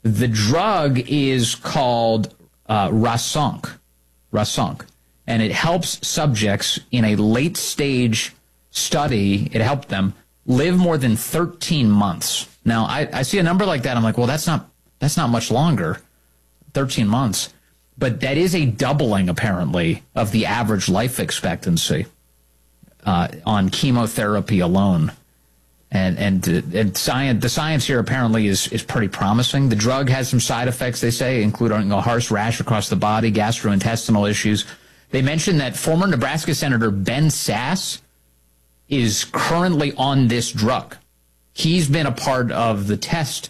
The drug is called Rasunc, and it helps subjects in a late-stage study. It helped them live more than 13 months. Now, I see a number like that. I'm like, well, that's not much longer, 13 months. But that is a doubling, apparently, of the average life expectancy on chemotherapy alone. And the science here apparently is pretty promising. The drug has some side effects, they say, including a harsh rash across the body, gastrointestinal issues. They mentioned that former Nebraska Senator Ben Sasse is currently on this drug. He's been a part of the test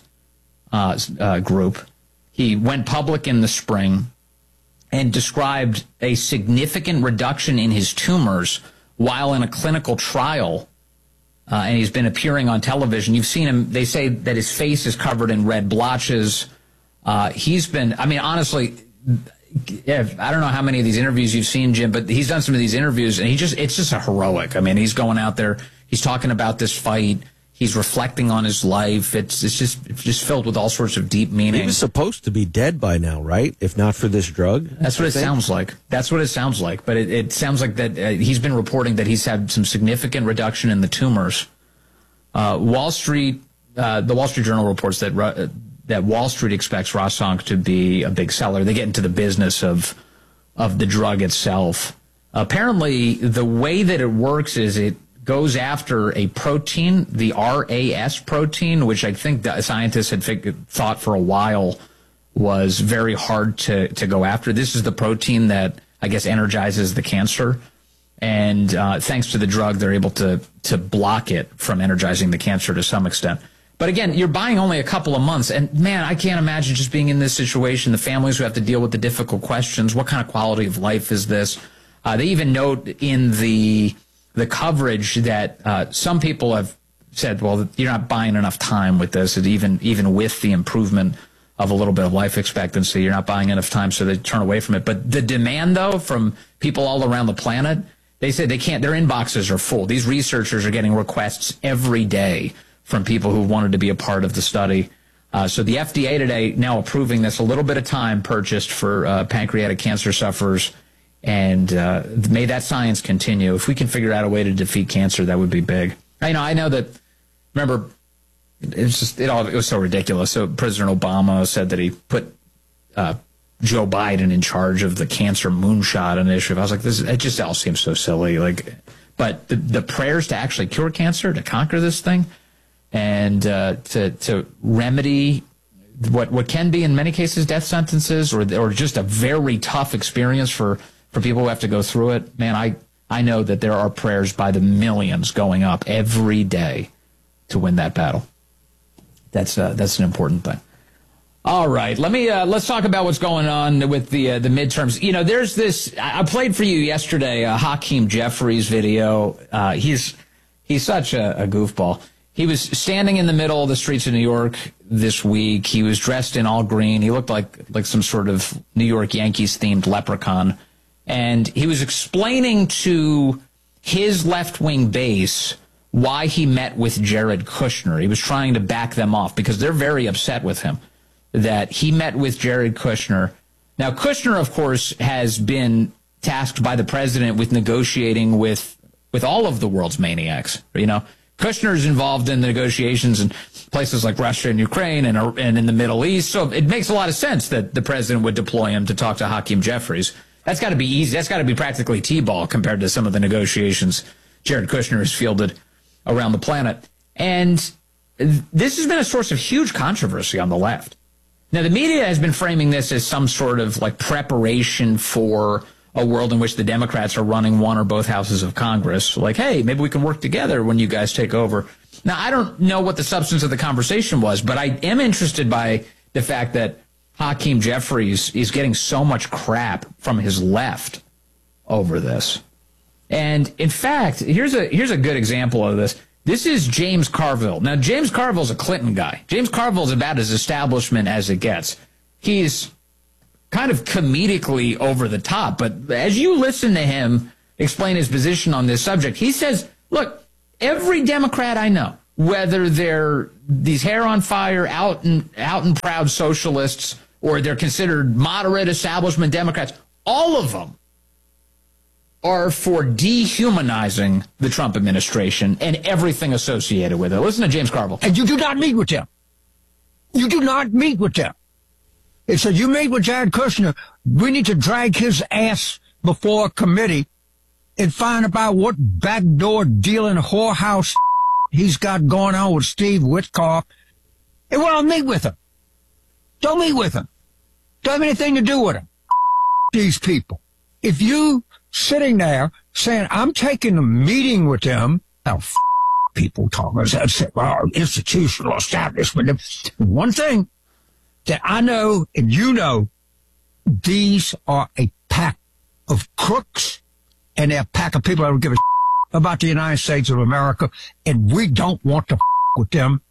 group. He went public in the spring and described a significant reduction in his tumors while in a clinical trial. And he's been appearing on television. You've seen him. They say that his face is covered in red blotches. He's been, I mean, honestly, I don't know how many of these interviews you've seen, Jim, but he's done some of these interviews, and it's just a heroic. I mean, he's going out there. He's talking about this fight. He's reflecting on his life. It's just filled with all sorts of deep meaning. He was supposed to be dead by now, right? If not for this drug. That's what it sounds like. That's what it sounds like. But it sounds like that he's been reporting that he's had some significant reduction in the tumors. The Wall Street Journal reports that Wall Street expects Rasunc to be a big seller. They get into the business of the drug itself. Apparently, the way that it works is it goes after a protein, the RAS protein, which I think the scientists had thought for a while was very hard to go after. This is the protein that, I guess, energizes the cancer. And thanks to the drug, they're able to block it from energizing the cancer to some extent. But again, you're buying only a couple of months. And, man, I can't imagine just being in this situation, the families who have to deal with the difficult questions. What kind of quality of life is this? They even note in the coverage that some people have said, well, you're not buying enough time with this. And even with the improvement of a little bit of life expectancy, you're not buying enough time, so they turn away from it. But the demand, though, from people all around the planet, they say they can't. Their inboxes are full. These researchers are getting requests every day from people who wanted to be a part of the study. So the FDA today now approving this, a little bit of time purchased for pancreatic cancer sufferers. And may that science continue. If we can figure out a way to defeat cancer, that would be big. I know that, remember, it was so ridiculous. So President Obama said that he put Joe Biden in charge of the cancer moonshot initiative. I was like, it just all seems so silly. But the prayers to actually cure cancer, to conquer this thing, and to remedy what can be in many cases death sentences or just a very tough experience for people who have to go through it, man, I know that there are prayers by the millions going up every day to win that battle. That's an important thing. All right, let's talk about what's going on with the midterms. There's this. I played for you yesterday Hakeem Jeffries video. He's such a goofball. He was standing in the middle of the streets of New York this week. He was dressed in all green. He looked like some sort of New York Yankees themed leprechaun. And he was explaining to his left-wing base why he met with Jared Kushner. He was trying to back them off because they're very upset with him that he met with Jared Kushner. Now, Kushner, of course, has been tasked by the president with negotiating with all of the world's maniacs. Kushner's involved in the negotiations in places like Russia and Ukraine and in the Middle East. So it makes a lot of sense that the president would deploy him to talk to Hakeem Jeffries. That's got to be easy. That's got to be practically T-ball compared to some of the negotiations Jared Kushner has fielded around the planet. And this has been a source of huge controversy on the left. Now, the media has been framing this as some sort of preparation for a world in which the Democrats are running one or both houses of Congress. Hey, maybe we can work together when you guys take over. Now, I don't know what the substance of the conversation was, but I am interested by the fact that Hakeem Jeffries is getting so much crap from his left over this. And in fact, here's a good example of this. This is James Carville. Now, James Carville's a Clinton guy. James Carville's about as establishment as it gets. He's kind of comedically over the top, but as you listen to him explain his position on this subject, he says, look, every Democrat I know, whether they're these hair on fire, out and proud socialists, or they're considered moderate establishment Democrats, all of them are for dehumanizing the Trump administration and everything associated with it. Listen to James Carville. And you do not meet with them. You do not meet with them. It says you meet with Jared Kushner. We need to drag his ass before a committee and find about what backdoor dealing whorehouse he's got going on with Steve Witkoff. And well, meet with him. Don't meet with him. Don't have anything to do with him. These people. If you sitting there saying, I'm taking a meeting with them, now people talking about institutional establishment. One thing that I know and you know, these are a pack of crooks and they're a pack of people that don't give a about the United States of America, and we don't want to with them.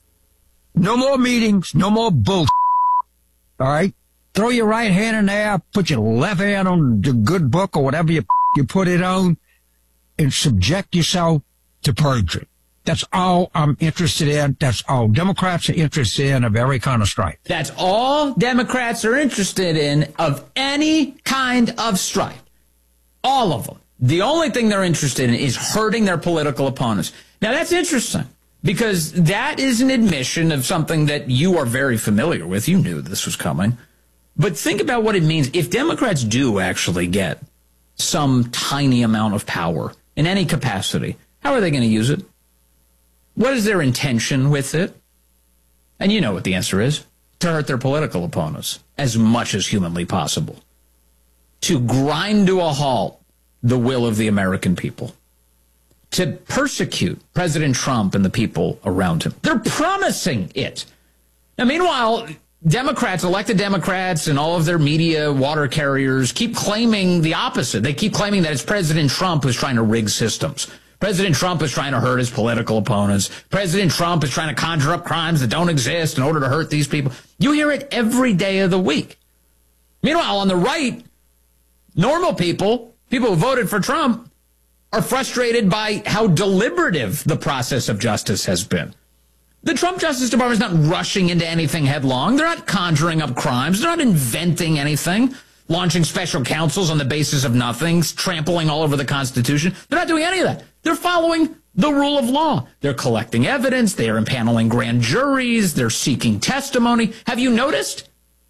No more meetings, no more bullshit. All right? Throw your right hand in there, put your left hand on the good book or whatever you put it on, and subject yourself to perjury. That's all I'm interested in. That's all Democrats are interested in of every kind of strife. That's all Democrats are interested in of any kind of strife. All of them. The only thing they're interested in is hurting their political opponents. Now, that's interesting because that is an admission of something that you are very familiar with. You knew this was coming. But think about what it means if Democrats do actually get some tiny amount of power in any capacity. How are they going to use it? What is their intention with it? And you know what the answer is. To hurt their political opponents as much as humanly possible. To grind to a halt the will of the American people. To persecute President Trump and the people around him. They're promising it. Now, meanwhile, Democrats, elected Democrats, and all of their media water carriers keep claiming the opposite. They keep claiming that it's President Trump who's trying to rig systems. President Trump is trying to hurt his political opponents. President Trump is trying to conjure up crimes that don't exist in order to hurt these people. You hear it every day of the week. Meanwhile, on the right, normal people who voted for Trump, are frustrated by how deliberative the process of justice has been. The Trump Justice Department is not rushing into anything headlong. They're not conjuring up crimes. They're not inventing anything, launching special counsels on the basis of nothing, trampling all over the Constitution. They're not doing any of that. They're following the rule of law. They're collecting evidence. They are impaneling grand juries. They're seeking testimony. Have you noticed?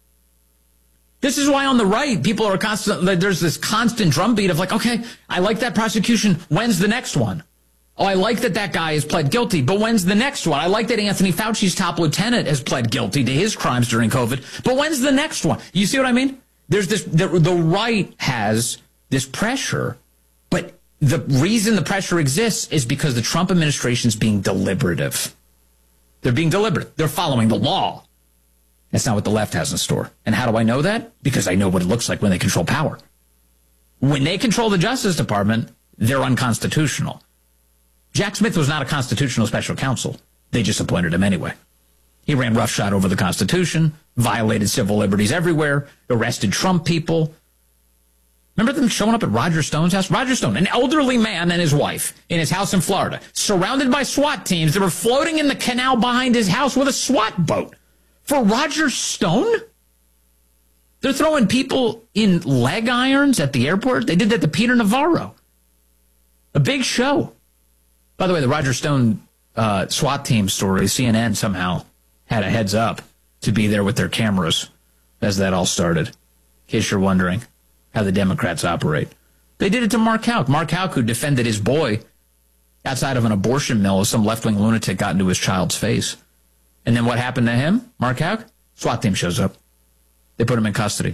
This is why on the right, people are there's this constant drumbeat of like, okay, I like that prosecution. When's the next one? Oh, I like that guy has pled guilty, but when's the next one? I like that Anthony Fauci's top lieutenant has pled guilty to his crimes during COVID, but when's the next one? You see what I mean? There's this, the right has this pressure, but the reason the pressure exists is because the Trump administration is being deliberative. They're being deliberate. They're following the law. That's not what the left has in store. And how do I know that? Because I know what it looks like when they control power. When they control the Justice Department, they're unconstitutional. Jack Smith was not a constitutional special counsel. They just appointed him anyway. He ran roughshod over the Constitution, violated civil liberties everywhere, arrested Trump people. Remember them showing up at Roger Stone's house? Roger Stone, an elderly man and his wife in his house in Florida, surrounded by SWAT teams that were floating in the canal behind his house with a SWAT boat. For Roger Stone? They're throwing people in leg irons at the airport. They did that to Peter Navarro. A big show. By the way, the Roger Stone SWAT team story, CNN somehow had a heads up to be there with their cameras as that all started. In case you're wondering how the Democrats operate. They did it to Mark Houck. Mark Houck, who defended his boy outside of an abortion mill as some left-wing lunatic got into his child's face. And then what happened to him, Mark Houck? SWAT team shows up. They put him in custody.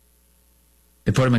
Jim,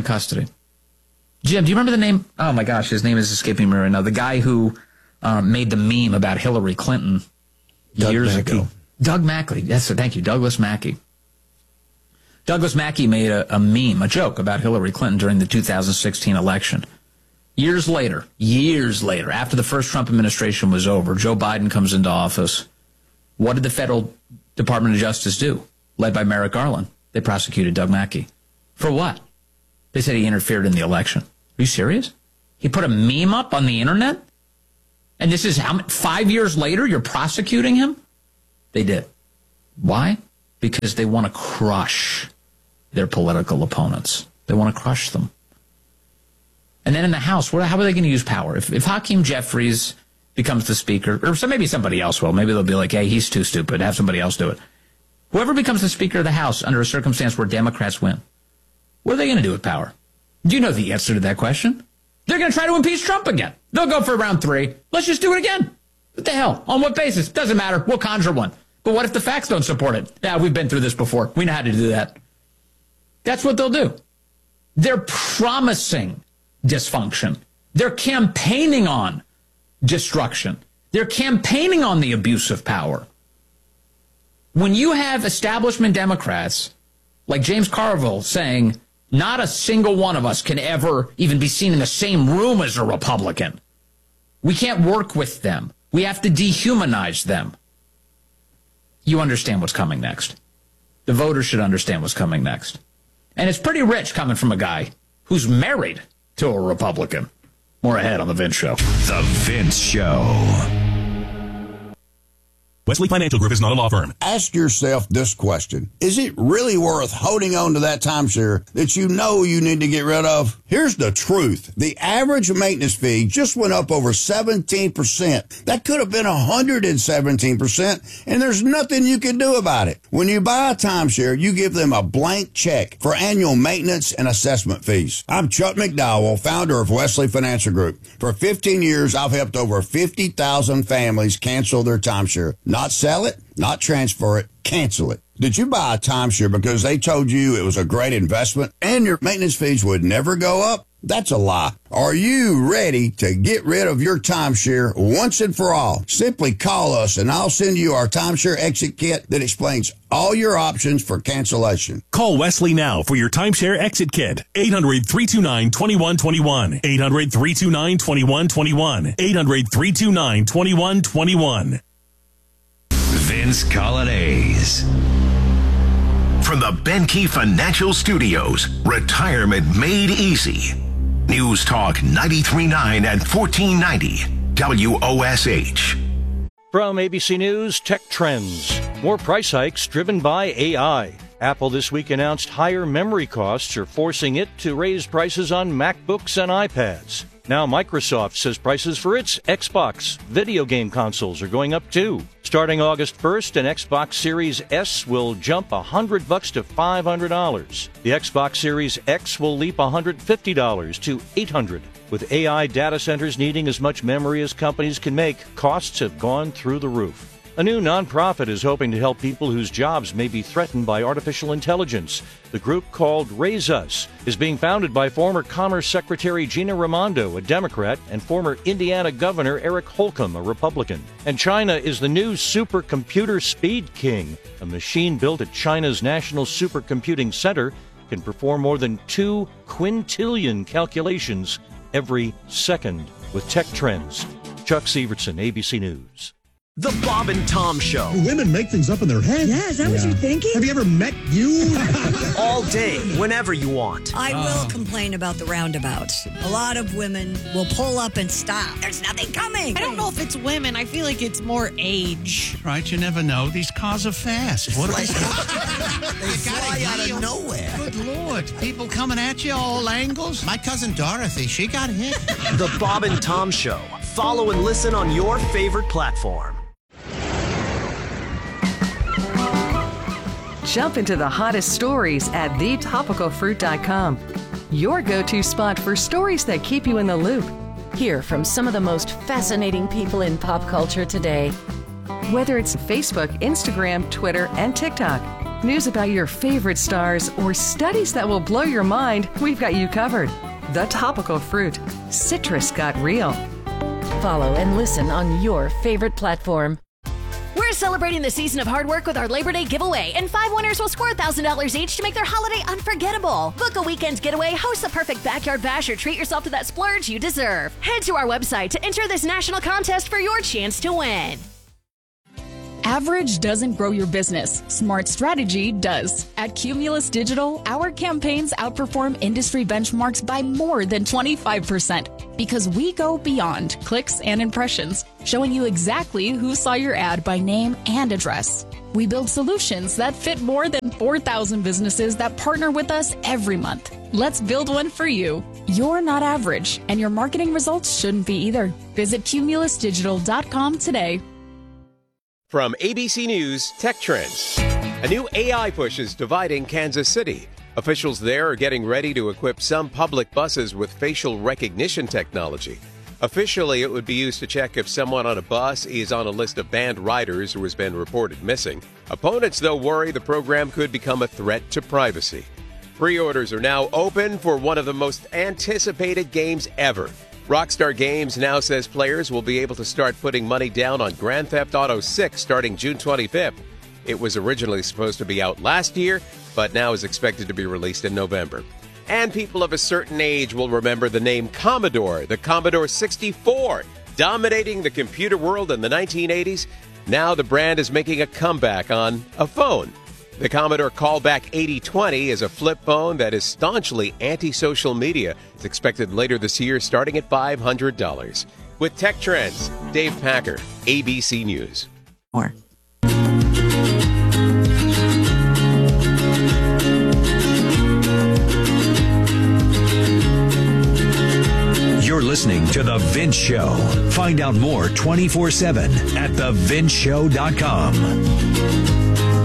do you remember the name? Oh, my gosh, his name is escaping me right now. The guy who made the meme about Hillary Clinton years ago. Doug Mackey. Yes, thank you, Douglas Mackey. Douglas Mackey made a meme, a joke about Hillary Clinton during the 2016 election. Years later, after the first Trump administration was over, Joe Biden comes into office. What did the Federal Department of Justice do? Led by Merrick Garland. They prosecuted Doug Mackey. For what? They said he interfered in the election. Are you serious? He put a meme up on the internet And this is 5 years later, you're prosecuting him? They did. Why? Because they want to crush their political opponents. They want to crush them. And then in the House, how are they going to use power? If Hakeem Jeffries becomes the speaker, or maybe somebody else will, maybe they'll be like, hey, he's too stupid, have somebody else do it. Whoever becomes the Speaker of the House under a circumstance where Democrats win, what are they going to do with power? Do you know the answer to that question? They're going to try to impeach Trump again. They'll go for round 3. Let's just do it again. What the hell? On what basis? Doesn't matter. We'll conjure one. But what if the facts don't support it? Yeah, we've been through this before. We know how to do that. That's what they'll do. They're promising dysfunction. They're campaigning on destruction. They're campaigning on the abuse of power. When you have establishment Democrats like James Carville saying, not a single one of us can ever even be seen in the same room as a Republican. We can't work with them. We have to dehumanize them. You understand what's coming next. The voters should understand what's coming next. And it's pretty rich coming from a guy who's married to a Republican. More ahead on The Vince Show. The Vince Show. Wesley Financial Group is not a law firm. Ask yourself this question. Is it really worth holding on to that timeshare that you know you need to get rid of? Here's the truth. The average maintenance fee just went up over 17%. That could have been 117%, and there's nothing you can do about it. When you buy a timeshare, you give them a blank check for annual maintenance and assessment fees. I'm Chuck McDowell, founder of Wesley Financial Group. For 15 years, I've helped over 50,000 families cancel their timeshare. Not sell it, not transfer it, cancel it. Did you buy a timeshare because they told you it was a great investment and your maintenance fees would never go up? That's a lie. Are you ready to get rid of your timeshare once and for all? Simply call us and I'll send you our timeshare exit kit that explains all your options for cancellation. Call Wesley now for your timeshare exit kit. 800-329-2121. 800-329-2121. 800-329-2121. Vince Colonnese. From the Benke Financial Studios, retirement made easy. News Talk 93.9 and 1490 WOSH. From ABC News, Tech Trends. More price hikes driven by AI. Apple this week announced higher memory costs are forcing it to raise prices on MacBooks and iPads. Now Microsoft says prices for its Xbox video game consoles are going up too. Starting August 1st, an Xbox Series S will jump $100 to $500. The Xbox Series X will leap $150 to $800. With AI data centers needing as much memory as companies can make, costs have gone through the roof. A new nonprofit is hoping to help people whose jobs may be threatened by artificial intelligence. The group, called Raise Us, is being founded by former Commerce Secretary Gina Raimondo, a Democrat, and former Indiana Governor Eric Holcomb, a Republican. And China is the new supercomputer speed king. A machine built at China's National Supercomputing Center can perform more than 2 quintillion calculations every second. With Tech Trends, Chuck Sievertson, ABC News. The Bob and Tom Show. Women make things up in their head. Yeah, is that what you're thinking? Have you ever met you? All day, whenever you want. I will complain about the roundabouts. A lot of women will pull up and stop. There's nothing coming. I don't know if it's women. I feel like it's more age. Right, you never know. These cars are fast. What They fly out of nowhere. Good Lord. People coming at you all angles. My cousin Dorothy, she got hit. The Bob and Tom Show. Follow and listen on your favorite platform. Jump into the hottest stories at thetopicalfruit.com. Your go-to spot for stories that keep you in the loop. Hear from some of the most fascinating people in pop culture today. Whether it's Facebook, Instagram, Twitter, and TikTok, news about your favorite stars, or studies that will blow your mind, we've got you covered. The Topical Fruit. Citrus got real. Follow and listen on your favorite platform. We're celebrating the season of hard work with our Labor Day giveaway, and 5 winners will score $1,000 each to make their holiday unforgettable. Book a weekend getaway, host the perfect backyard bash, or treat yourself to that splurge you deserve. Head to our website to enter this national contest for your chance to win. Average doesn't grow your business. Smart strategy does. At Cumulus Digital, our campaigns outperform industry benchmarks by more than 25% because we go beyond clicks and impressions, showing you exactly who saw your ad by name and address. We build solutions that fit more than 4,000 businesses that partner with us every month. Let's build one for you. You're not average, and your marketing results shouldn't be either. Visit cumulusdigital.com today. From ABC News Tech Trends. A new AI push is dividing Kansas City. Officials there are getting ready to equip some public buses with facial recognition technology. Officially, it would be used to check if someone on a bus is on a list of banned riders who has been reported missing. Opponents, though, worry the program could become a threat to privacy. Pre-orders are now open for one of the most anticipated games ever. Rockstar Games now says players will be able to start putting money down on Grand Theft Auto 6 starting June 25th. It was originally supposed to be out last year, but now is expected to be released in November. And people of a certain age will remember the name Commodore, the Commodore 64, dominating the computer world in the 1980s. Now the brand is making a comeback on a phone. The Commodore Callback 8020 is a flip phone that is staunchly anti-social media. It's expected later this year, starting at $500. With Tech Trends, Dave Packer, ABC News. More. You're listening to The Vince Show. Find out more 24/7 at thevinceshow.com.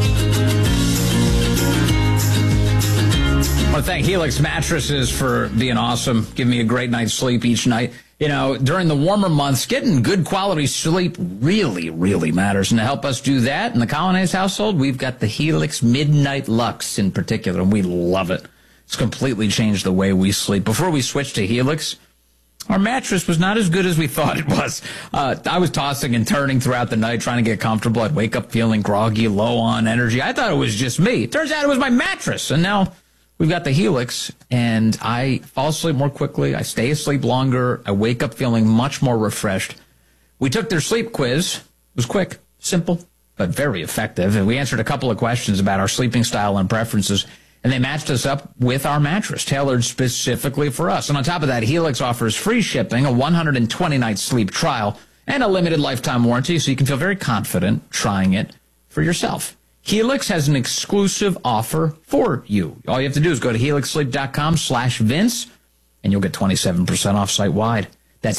I want to thank Helix Mattresses for being awesome, giving me a great night's sleep each night. You know, during the warmer months, getting good quality sleep really, really matters. And to help us do that in the Colonnese household, we've got the Helix Midnight Lux in particular, and we love it. It's completely changed the way we sleep. Before we switched to Helix, our mattress was not as good as we thought it was. I was tossing and turning throughout the night trying to get comfortable. I'd wake up feeling groggy, low on energy. I thought it was just me. Turns out it was my mattress. And now we've got the Helix, and I fall asleep more quickly. I stay asleep longer. I wake up feeling much more refreshed. We took their sleep quiz. It was quick, simple, but very effective. And we answered a couple of questions about our sleeping style and preferences, and they matched us up with our mattress, tailored specifically for us. And on top of that, Helix offers free shipping, a 120-night sleep trial, and a limited lifetime warranty, so you can feel very confident trying it for yourself. Helix has an exclusive offer for you. All you have to do is go to helixsleep.com/Vince, and you'll get 27% off site-wide. That's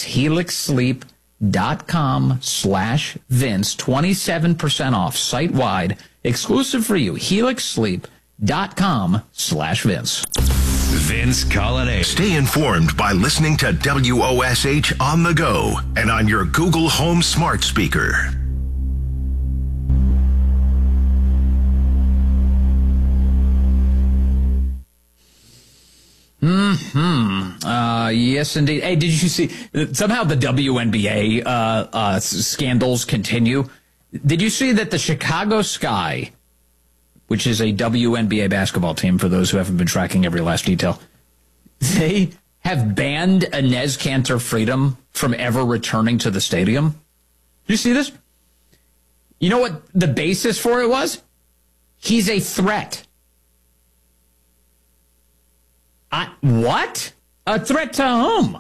helixsleep.com/Vince, 27% off site-wide, exclusive for you. helixsleep.com/Vince. Vince Colonnese. Stay informed by listening to WOSH on the go and on your Google Home smart speaker. Yes, indeed. Hey, did you see somehow the WNBA scandals continue? Did you see that the Chicago Sky, which is a WNBA basketball team for those who haven't been tracking every last detail, they have banned Enes Kanter Freedom from ever returning to the stadium? Did you see this? You know what the basis for it was? He's a threat. What? A threat to whom?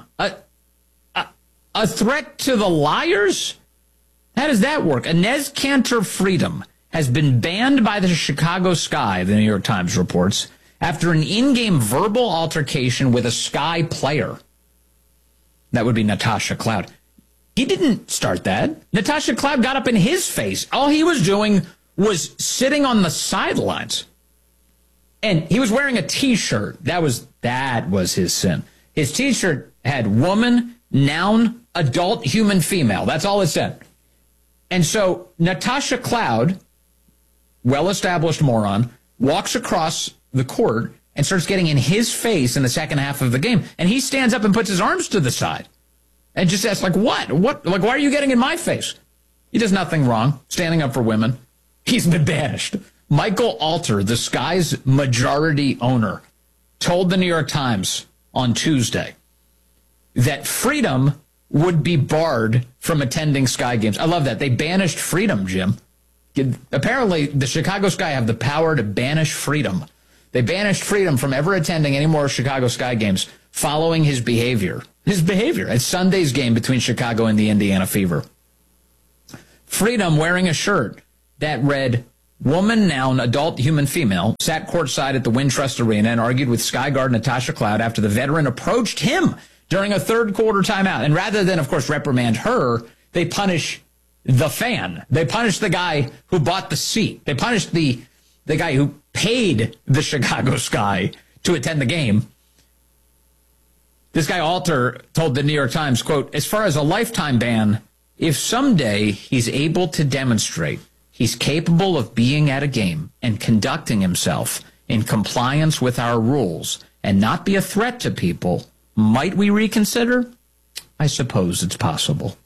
A threat to the Liars? How does that work? Enes Kanter Freedom has been banned by the Chicago Sky, the New York Times reports, after an in-game verbal altercation with a Sky player. That would be Natasha Cloud. He didn't start that. Natasha Cloud got up in his face. All he was doing was sitting on the sidelines. And he was wearing a T-shirt. That was his sin. His T-shirt had woman, noun, adult, human, female. That's all it said. And so Natasha Cloud, well-established moron, walks across the court and starts getting in his face in the second half of the game. And he stands up and puts his arms to the side and just asks, what? Like, why are you getting in my face? He does nothing wrong, standing up for women. He's been banished. Michael Alter, the Sky's majority owner, told the New York Times on Tuesday that Freedom would be barred from attending Sky games. I love that. They banished Freedom, Jim. Apparently, the Chicago Sky have the power to banish Freedom. They banished Freedom from ever attending any more Chicago Sky games following his behavior. His behavior at Sunday's game between Chicago and the Indiana Fever. Freedom, wearing a shirt that read, "Woman, noun, adult, human, female," sat courtside at the Wintrust Arena and argued with Sky guard Natasha Cloud after the veteran approached him during a third quarter timeout. And rather than, of course, reprimand her, they punish the fan. They punish the guy who bought the seat. They punish the guy who paid the Chicago Sky to attend the game. This guy Alter told the New York Times, quote, "As far as a lifetime ban, if someday he's able to demonstrate he's capable of being at a game and conducting himself in compliance with our rules and not be a threat to people, might we reconsider? I suppose it's possible."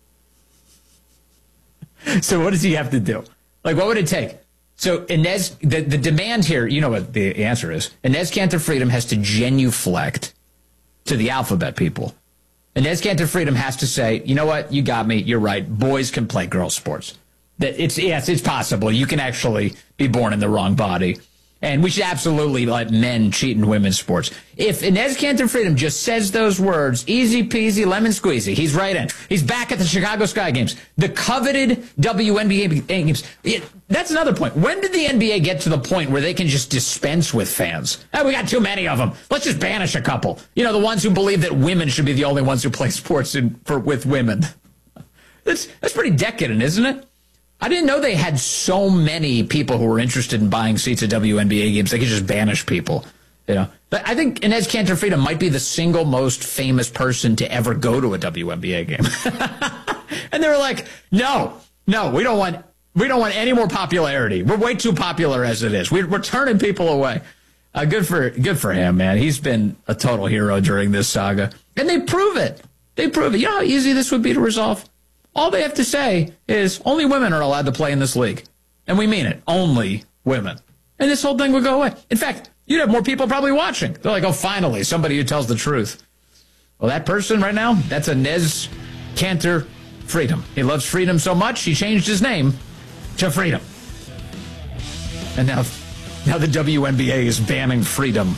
So what does he have to do? Like, what would it take? So Inez, the demand here, you know what the answer is. Inez Cantor Freedom has to genuflect to the alphabet people. Inez Cantor Freedom has to say, you know what, you got me, you're right, boys can play girls' sports. It's possible. You can actually be born in the wrong body. And we should absolutely let men cheat in women's sports. If Inez Cantor Freedom just says those words, easy peasy, lemon squeezy, he's right in. He's back at the Chicago Sky games. The coveted WNBA games. That's another point. When did the NBA get to the point where they can just dispense with fans? Oh, we got too many of them. Let's just banish a couple. You know, the ones who believe that women should be the only ones who play sports with women. That's pretty decadent, isn't it? I didn't know they had so many people who were interested in buying seats at WNBA games. They could just banish people, you know. But I think Inez Cantor Freedom might be the single most famous person to ever go to a WNBA game. And they were like, no, we don't want any more popularity. We're way too popular as it is. We're turning people away. Good for him, man. He's been a total hero during this saga. And they prove it. You know how easy this would be to resolve? All they have to say is only women are allowed to play in this league. And we mean it. Only women. And this whole thing would go away. In fact, you'd have more people probably watching. They're like, oh, finally, somebody who tells the truth. Well, that person right now, that's Inez Cantor Freedom. He loves freedom so much, he changed his name to Freedom. And now the WNBA is banning freedom.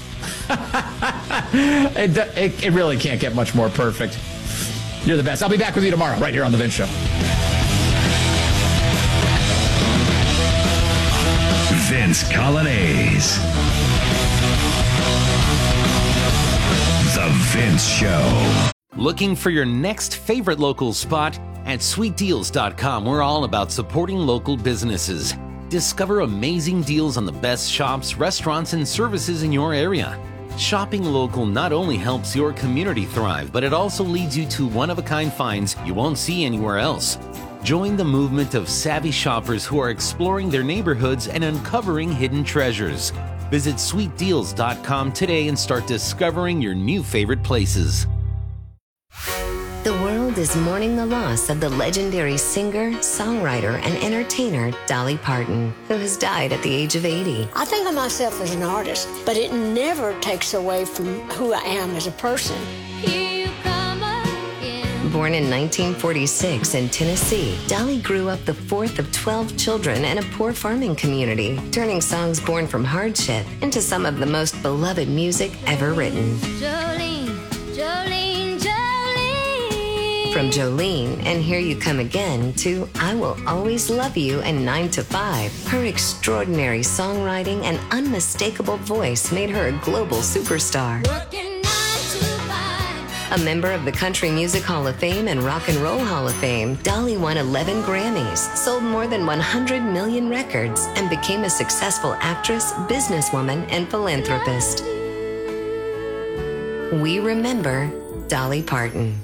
It really can't get much more perfect. You're the best. I'll be back with you tomorrow, right here on The Vince Show. Vince Coglianese. The Vince Show. Looking for your next favorite local spot? At SweetDeals.com, we're all about supporting local businesses. Discover amazing deals on the best shops, restaurants, and services in your area. Shopping local not only helps your community thrive, but it also leads you to one-of-a-kind finds you won't see anywhere else. Join the movement of savvy shoppers who are exploring their neighborhoods and uncovering hidden treasures. Visit SweetDeals.com today and start discovering your new favorite places. The world is mourning the loss of the legendary singer, songwriter, and entertainer Dolly Parton, who has died at the age of 80. I think of myself as an artist, but it never takes away from who I am as a person. Born in 1946 in Tennessee, Dolly grew up the fourth of 12 children in a poor farming community, turning songs born from hardship into some of the most beloved music ever written. Jolene, Jolene, Jolene. From Jolene and Here You Come Again to I Will Always Love You and 9 to 5, her extraordinary songwriting and unmistakable voice made her a global superstar. A member of the Country Music Hall of Fame and Rock and Roll Hall of Fame, Dolly won 11 Grammys, sold more than 100 million records, and became a successful actress, businesswoman, and philanthropist. We remember Dolly Parton.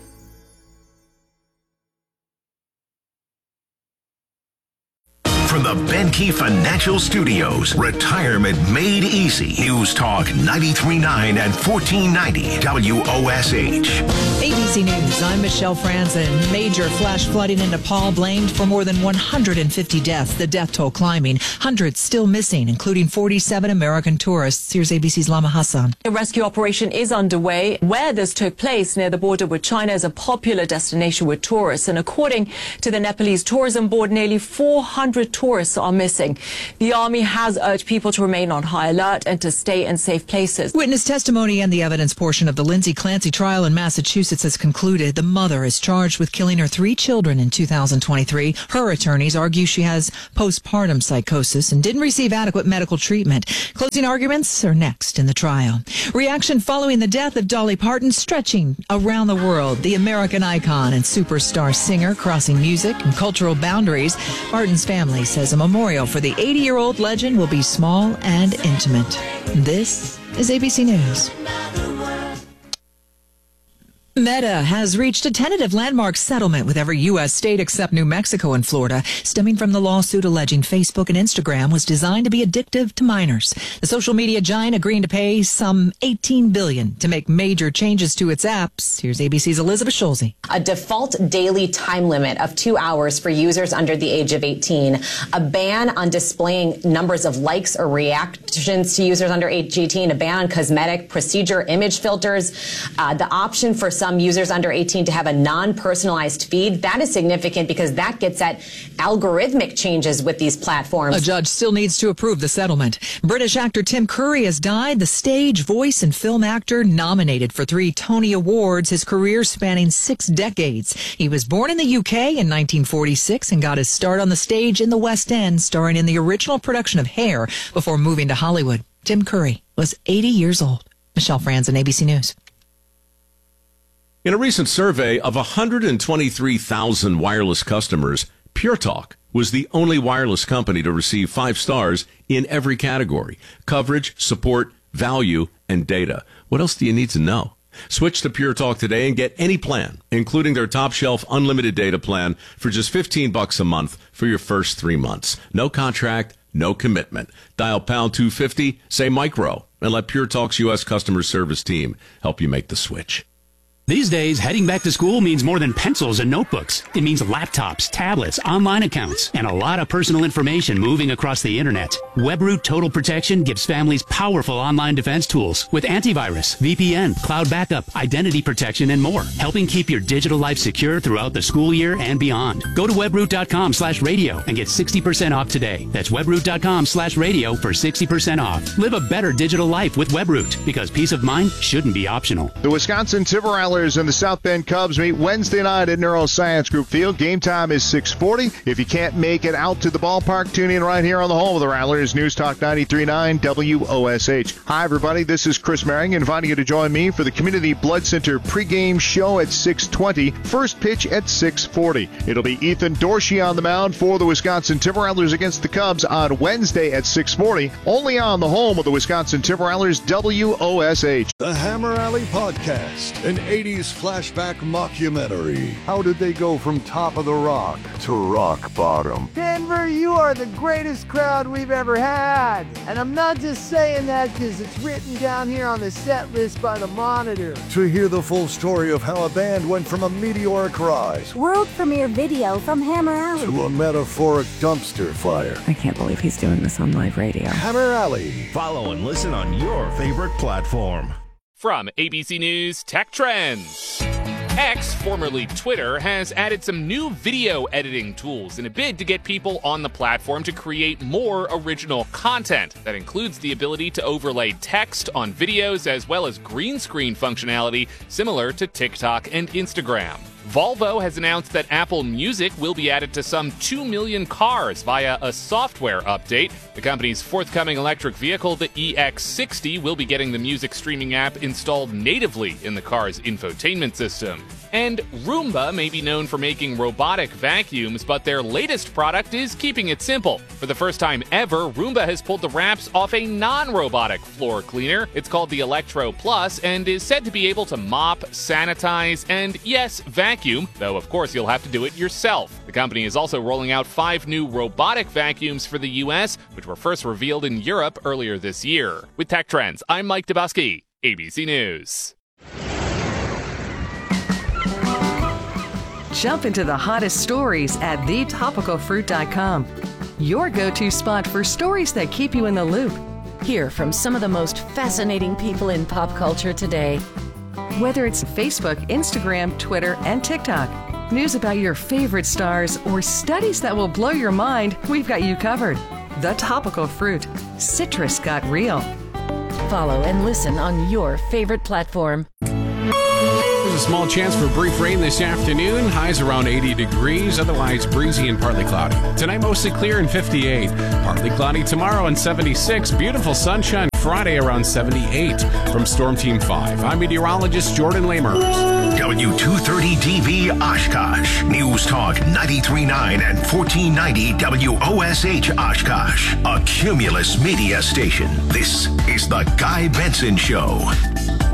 From the Benke Financial Studios, retirement made easy. News Talk 93.9 and 1490 WOSH. ABC News, I'm Michelle Franzen. Major flash flooding in Nepal blamed for more than 150 deaths. The death toll climbing. Hundreds still missing, including 47 American tourists. Here's ABC's Lama Hassan. A rescue operation is underway. Where this took place, near the border with China, is a popular destination with tourists. And according to the Nepalese Tourism Board, nearly 400 tourists tourists are missing. The Army has urged people to remain on high alert and to stay in safe places. Witness testimony and the evidence portion of the Lindsay Clancy trial in Massachusetts has concluded. The mother is charged with killing her 3 children in 2023. Her attorneys argue she has postpartum psychosis and didn't receive adequate medical treatment. Closing arguments are next in the trial. Reaction following the death of Dolly Parton stretching around the world. The American icon and superstar singer crossing music and cultural boundaries. Parton's family says a memorial for the 80-year-old legend will be small and intimate. This is ABC News. Meta has reached a tentative landmark settlement with every U.S. state except New Mexico and Florida, stemming from the lawsuit alleging Facebook and Instagram was designed to be addictive to minors. The social media giant agreeing to pay some $18 billion to make major changes to its apps. Here's ABC's Elizabeth Schulze. A default daily time limit of 2 hours for users under the age of 18. A ban on displaying numbers of likes or reactions to users under age 18. A ban on cosmetic procedure image filters. The option for some users under 18 to have a non-personalized feed. That is significant because that gets at algorithmic changes with these platforms. A judge still needs to approve the settlement. British actor Tim Curry has died. The stage, voice, and film actor nominated for 3 Tony Awards, his career spanning 6 decades. He was born in the UK in 1946 and got his start on the stage in the West End, starring in the original production of Hair before moving to Hollywood. Tim Curry was 80 years old. Michelle Franzen, ABC News. In a recent survey of 123,000 wireless customers, Pure Talk was the only wireless company to receive 5 stars in every category: coverage, support, value, and data. What else do you need to know? Switch to Pure Talk today and get any plan, including their top shelf unlimited data plan, for just $15 a month for your first 3 months. No contract, no commitment. Dial pound 250, say micro, and let Pure Talk's U.S. customer service team help you make the switch. These days, heading back to school means more than pencils and notebooks. It means laptops, tablets, online accounts, and a lot of personal information moving across the internet. WebRoot Total Protection gives families powerful online defense tools with antivirus, VPN, cloud backup, identity protection, and more, helping keep your digital life secure throughout the school year and beyond. Go to webroot.com/radio and get 60% off today. That's webroot.com/radio for 60% off. Live a better digital life with WebRoot, because peace of mind shouldn't be optional. The Wisconsin Timberwolves and the South Bend Cubs meet Wednesday night at Neuroscience Group Field. Game time is 6:40. If you can't make it out to the ballpark, tune in right here on the home of the Rattlers, News Talk 93.9 WOSH. Hi, everybody. This is Chris Merring, inviting you to join me for the Community Blood Center pregame show at 6:20. First pitch at 6:40. It'll be Ethan Dorsey on the mound for the Wisconsin Timberwolves against the Cubs on Wednesday at 6:40. Only on the home of the Wisconsin Timberwolves, WOSH. The Hammer Alley Podcast, an 80s flashback mockumentary. How did they go from top of the rock to rock bottom? Denver, you are the greatest crowd we've ever had. And I'm not just saying that because it's written down here on the set list by the Monitor. To hear the full story of how a band went from a meteoric rise, world premiere video from Hammer Alley, to a metaphoric dumpster fire. I can't believe he's doing this on live radio. Hammer Alley. Follow and listen on your favorite platform. From ABC News Tech Trends. X, formerly Twitter, has added some new video editing tools in a bid to get people on the platform to create more original content. That includes the ability to overlay text on videos as well as green screen functionality similar to TikTok and Instagram. Volvo has announced that Apple Music will be added to some 2 million cars via a software update. The company's forthcoming electric vehicle, the EX60, will be getting the music streaming app installed natively in the car's infotainment system. And Roomba may be known for making robotic vacuums, but their latest product is keeping it simple. For the first time ever, Roomba has pulled the wraps off a non-robotic floor cleaner. It's called the Electro Plus and is said to be able to mop, sanitize, and yes, vacuum, though of course you'll have to do it yourself. The company is also rolling out 5 new robotic vacuums for the US, which were first revealed in Europe earlier this year. With Tech Trends, I'm Mike Dabowski, ABC News. Jump into the hottest stories at thetopicalfruit.com. Your go-to spot for stories that keep you in the loop. Hear from some of the most fascinating people in pop culture today. Whether it's Facebook, Instagram, Twitter, and TikTok, News about your favorite stars or studies that will blow your mind, we've got you covered. The Topical Fruit. Citrus got real. Follow and listen on your favorite platform. There's a small chance for brief rain this afternoon. Highs around 80 degrees, otherwise breezy and partly cloudy. Tonight, mostly clear and 58. Partly cloudy tomorrow and 76. Beautiful sunshine Friday around 78. From Storm Team 5, I'm meteorologist Jordan Lamers. W230DV Oshkosh. News Talk 93.9 and 1490 WOSH Oshkosh. A Cumulus media station. This is The Guy Benson Show.